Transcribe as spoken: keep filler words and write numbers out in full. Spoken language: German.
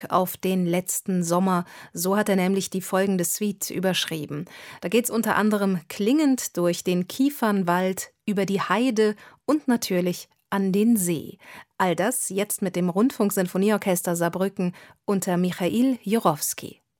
auf den letzten Sommer. So hat er nämlich die folgende Suite überschrieben. Da geht's unter anderem klingend durch den Kiefernwald, über die Heide und natürlich an den See. All das jetzt mit dem Rundfunksinfonieorchester Saarbrücken unter Michail Jurowski.